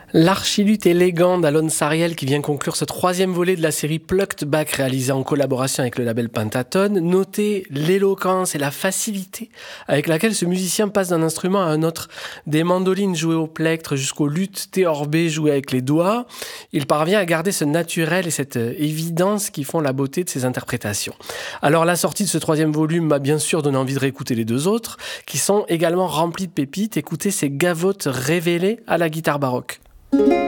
L'archiluth élégant d'Alon Sariel qui vient conclure ce troisième volet de la série Plucked Back réalisée en collaboration avec le label Pentatone. Notez l'éloquence et la facilité avec laquelle ce musicien passe d'un instrument à un autre. Des mandolines jouées au plectre jusqu'au luth théorbé joué avec les doigts. Il parvient à garder ce naturel et cette évidence qui font la beauté de ses interprétations. Alors la sortie de ce troisième volume m'a bien sûr donné envie de réécouter les deux autres qui sont également remplis de pépites. Écoutez ces gavottes révélées à la guitare baroque.